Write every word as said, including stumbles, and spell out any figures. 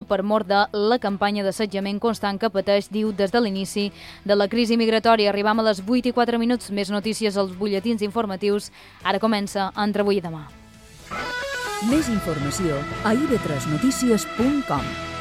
per mort de la campanya d'assetjament constant que pateix, diu, des de l'inici de la crisi migratòria. Arribam a les vuit i quatre minuts, més notícies als butlletins informatius. Ara comença Entre avui i demà. Més informació a i ve tres notícies punt com.